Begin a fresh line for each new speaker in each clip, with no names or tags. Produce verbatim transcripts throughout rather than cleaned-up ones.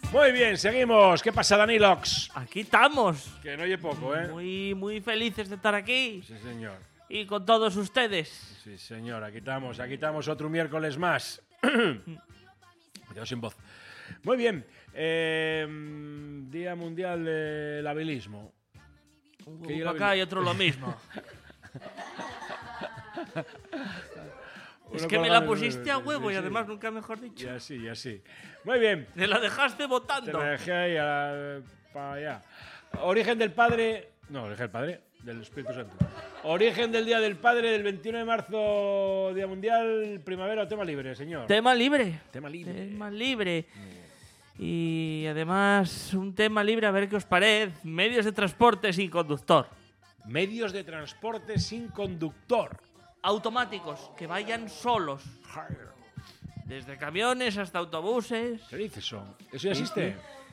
Muy bien, seguimos. ¿Qué pasa, Danilox?
Aquí estamos.
Que no oye poco, ¿eh?
Muy, muy felices de estar aquí.
Sí, señor.
Y con todos ustedes.
Sí, señor. Aquí estamos, aquí estamos otro miércoles más. Me quedo sin voz. Muy bien. Eh, Día Mundial del Habilismo.
Uno acá y otro lo mismo. Es que me la pusiste a huevo y además nunca mejor dicho.
Y así, y así. Muy bien.
Te la dejaste
Te
votando.
la dejé ahí a- para allá. Origen del Padre. No, origen del Padre. Del Espíritu Santo. Origen del Día del Padre del veintiuno de marzo, Día Mundial, primavera o tema libre, señor.
Tema libre.
Tema libre.
Tema libre. Y además, un tema libre, a ver qué os parece. Medios de transporte sin conductor.
Medios de transporte sin conductor.
Automáticos, que vayan solos. Desde camiones hasta autobuses.
¿Qué dices eso? ¿Eso ya existe?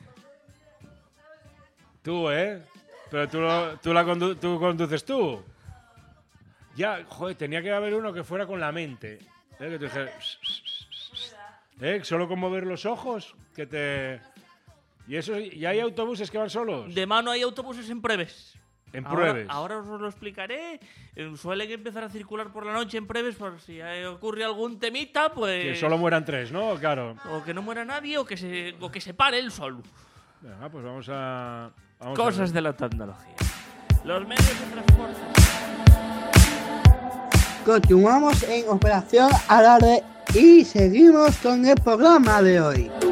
Tú, ¿eh? Pero tú, lo- tú, la condu- tú conduces tú. Ya, joder, tenía que haber uno que fuera con la mente. ¿Eh? Que te dijera... ¿Eh? Solo con mover los ojos. Que te... Y eso, y hay autobuses que van solos.
De mano hay autobuses en Preves.
En
Ahora-
pruebes.
Ahora, os lo explicaré. Eh, Suelen empezar a circular por la noche en Preves por si eh, ocurre algún temita, pues...
Que solo mueran tres, ¿no? Claro.
O que no muera nadie o que se, o que se pare él solo.
Venga, pues vamos a... Vamos
Cosas
a
de la tecnología. Los medios de transporte.
Continuamos en Operación Alarde y seguimos con el programa de hoy.